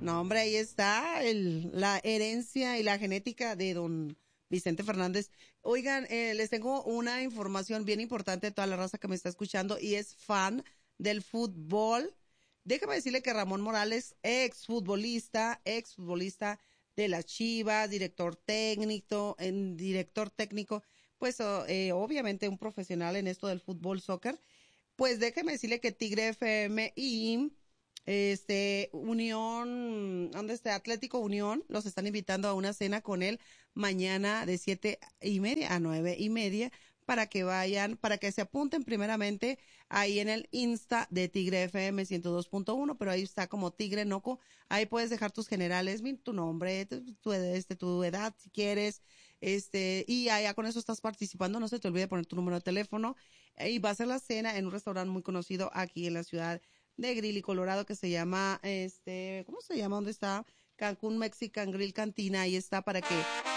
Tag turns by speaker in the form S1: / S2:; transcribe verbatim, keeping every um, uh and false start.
S1: No, hombre, ahí está el, la herencia y la genética de don Vicente Fernández. Oigan, eh, les tengo una información bien importante de toda la raza que me está escuchando y es fan del fútbol. Déjame decirle que Ramón Morales, ex futbolista, ex futbolista de las Chivas, director técnico, en director técnico, pues oh, eh, obviamente un profesional en esto del fútbol soccer. Pues déjeme decirle que Tigre F M y este Unión, ¿dónde está? Atlético Unión, los están invitando a una cena con él mañana de siete y media a nueve y media para que vayan, para que se apunten primeramente ahí en el Insta de Tigre F M ciento dos punto uno, pero ahí está como Tigre Noco, ahí puedes dejar tus generales, mi- tu nombre, tu, tu, este, tu edad si quieres, este, y allá con eso estás participando, no se te olvide poner tu número de teléfono, y va a ser la cena en un restaurante muy conocido aquí en la ciudad de Greeley, Colorado, que se llama, este, ¿cómo se llama? ¿Dónde está? Cancún Mexican Grill Cantina. Ahí está para que